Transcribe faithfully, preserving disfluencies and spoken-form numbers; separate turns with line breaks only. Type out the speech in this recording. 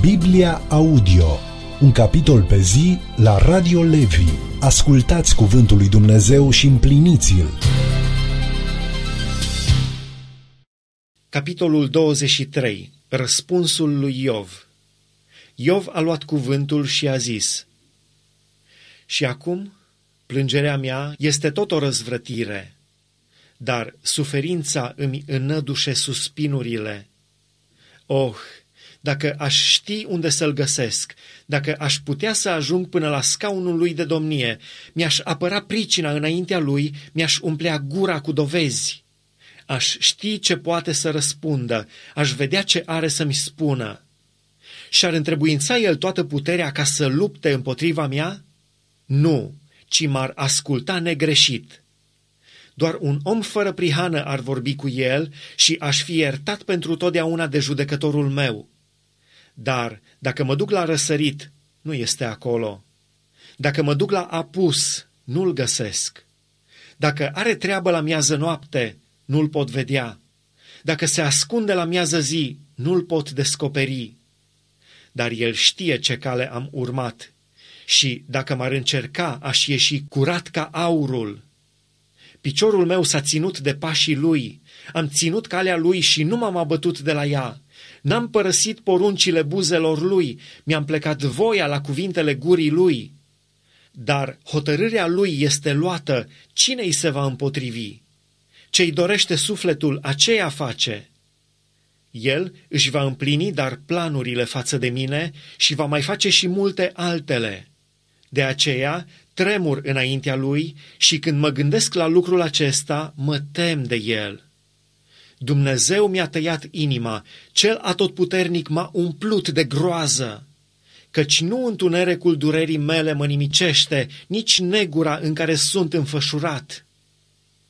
Biblia Audio, un capitol pe zi la Radio Levi. Ascultați cuvântul lui Dumnezeu și împliniți-l.
Capitolul douăzeci și trei. Răspunsul lui Iov. Iov a luat cuvântul și a zis: Și acum plângerea mea este tot o răzvrătire, dar suferința îmi înădușe suspinurile. Oh, dacă aș ști unde să-l găsesc, dacă aș putea să ajung până la scaunul lui de domnie, mi-aș apăra pricina înaintea lui, mi-aș umplea gura cu dovezi. Aș ști ce poate să răspundă, aș vedea ce are să-mi spună. Și-ar întrebuința el toată puterea ca să lupte împotriva mea? Nu, ci m-ar asculta negreșit. Doar un om fără prihană ar vorbi cu el și aș fi iertat pentru totdeauna de judecătorul meu. Dar dacă mă duc la răsărit, nu este acolo. Dacă mă duc la apus, nu-l găsesc. Dacă are treabă la miază noapte, nu-l pot vedea. Dacă se ascunde la miază zi, nu-l pot descoperi. Dar el știe ce cale am urmat și dacă m-ar încerca, aș ieși curat ca aurul. Piciorul meu s-a ținut de pașii lui, am ținut calea lui și nu m-am abătut de la ea. N-am părăsit poruncile buzelor lui, mi-am plecat voia la cuvintele gurii lui. Dar hotărârea lui este luată, cine îi se va împotrivi? Ce-i dorește sufletul, aceea face. El își va împlini dar planurile față de mine și va mai face și multe altele. De aceea tremur înaintea lui și când mă gândesc la lucrul acesta, mă tem de el. Dumnezeu mi-a tăiat inima, cel atotputernic m-a umplut de groază, căci nu întunericul durerii mele mă nimicește, nici negura în care sunt înfășurat.